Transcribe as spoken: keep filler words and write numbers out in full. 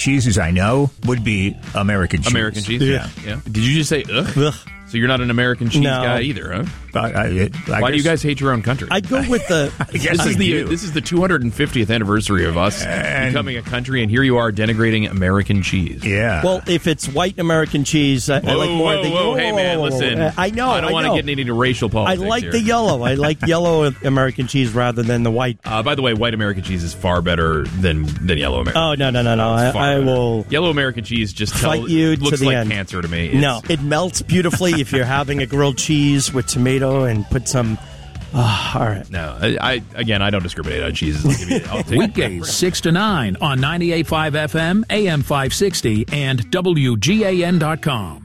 cheeses I know would be American cheese. American cheese? Yeah. yeah. Did you just say ugh? Ugh. So you're not an American cheese No. guy either, huh? I, I, I Why guess, do you guys hate your own country? I'd go with the... guess this is I the do. this is the two hundred fiftieth anniversary of us And- becoming a country, and here you are denigrating American cheese. Yeah. Well, if it's white American cheese, I, I Whoa, like more whoa, the... whoa, hey, man, listen. Uh, I know, I don't want to know. get into racial I politics like here. the yellow. I like yellow American cheese rather than the white. Uh, by the way, white American cheese is far better than, than yellow American Oh, no, no, no, no. It's I, far I better. will... Yellow American cheese just Fight tell, you to looks the like end. cancer to me. It's- No, it melts beautifully if you're having a grilled cheese with tomato and put some... Oh, all right. No, I, I again, I don't discriminate on cheeses. I'll give you- I'll take Weekdays six to nine on ninety-eight point five F M, A M five sixty, and W G A N dot com.